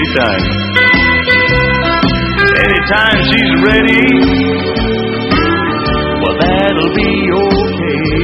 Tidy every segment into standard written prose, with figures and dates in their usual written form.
Anytime. Anytime she's ready, well, that'll be okay.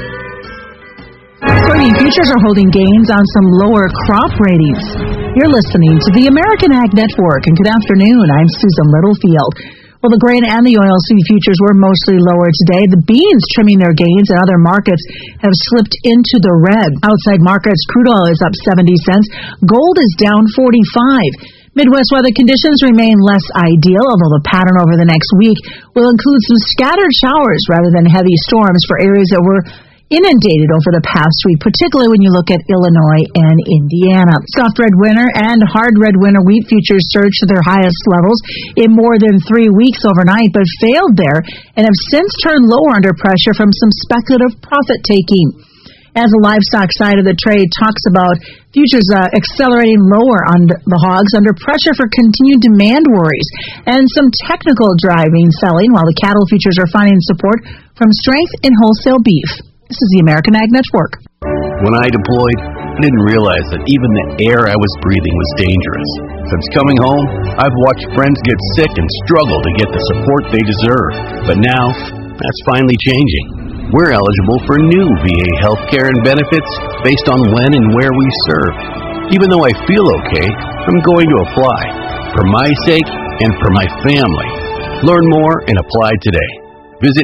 Soybean futures are holding gains on some lower crop ratings. You're listening to the American Ag Network, and good afternoon. I'm Susan Littlefield. Well, the grain and the oilseed futures were mostly lower today. The beans trimming their gains, and other markets have slipped into the red. Outside markets, crude oil is up 70 cents. Gold is down 45. Midwest weather conditions remain less ideal, although the pattern over the next week will include some scattered showers rather than heavy storms for areas that were inundated over the past week, particularly when you look at Illinois and Indiana. Soft red winter and hard red winter wheat futures surged to their highest levels in more than 3 weeks overnight, but failed there and have since turned lower under pressure from some speculative profit-taking. As the livestock side of the trade talks about futures accelerating lower on the hogs under pressure for continued demand worries and some technical driving selling, while the cattle futures are finding support from strength in wholesale beef. This is the American Ag Network. When I deployed, I didn't realize that even the air I was breathing was dangerous. Since coming home, I've watched friends get sick and struggle to get the support they deserve. But now, that's finally changing. We're eligible for new VA health care and benefits based on when and where we serve. Even though I feel okay, I'm going to apply. For my sake and for my family. Learn more and apply today. Visit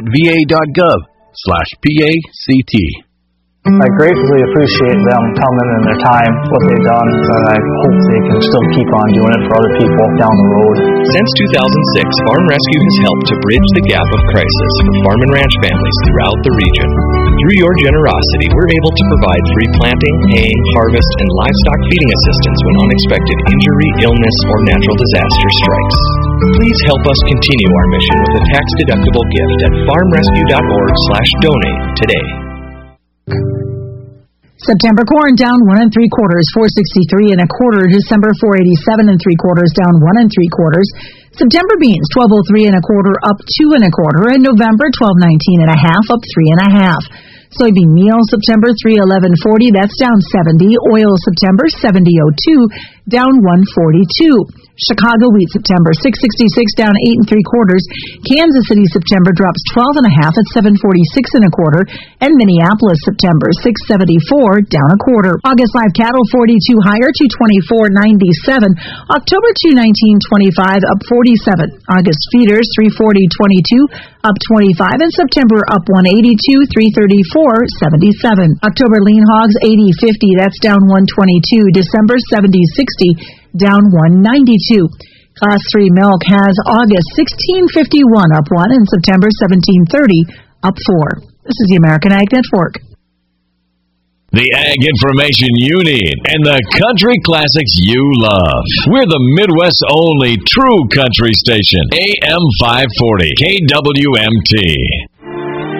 va.gov/PACT. I gratefully appreciate them coming and their time, what they've done, and I hope they can still keep on doing it for other people down the road. Since 2006, Farm Rescue has helped to bridge the gap of crisis for farm and ranch families throughout the region. Through your generosity, we're able to provide free planting, haying, harvest, and livestock feeding assistance when unexpected injury, illness, or natural disaster strikes. Please help us continue our mission with a tax-deductible gift at farmrescue.org/donate today. September corn down 1 3/4, 463 1/4. December 487 3/4, down 1 3/4. September beans 1203 1/4, up 2 1/4, and November 1219 1/2, up 3 1/2. Soybean meal September 311.40, that's down 70. Oil September 70.02, down 142. Chicago wheat September 666, down 8 3/4. Kansas City September drops 12 1/2 at 746 1/4, and Minneapolis September 674, down 1/4. August live cattle 42 higher, 224.97. October 219.25, up 47. August feeders 340.22, up 25, and September up 182, 334.77. October lean hogs 80.50, that's down 122. December 70.60, down 192. Class 3 milk has August 16.51, up 1, and September 17.30, up 4. This is the American Ag Network. The ag information you need and the country classics you love. We're the Midwest's only true country station, AM 540, KWMT.